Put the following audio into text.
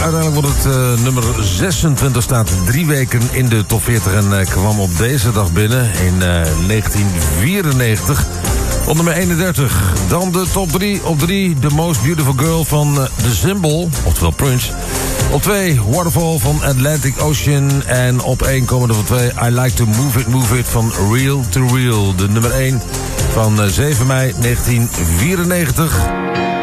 uiteindelijk wordt het nummer 26, staat 3 weken in de top 40 en kwam op deze dag binnen in 1994. Op nummer 31. Dan de top 3. Op 3, The Most Beautiful Girl van The Symbol, oftewel Prince. Op 2, Waterfall van Atlantic Ocean. En op 1 komen er van 2, I Like to Move It van Real to Real. De nummer 1 van 7 mei 1994.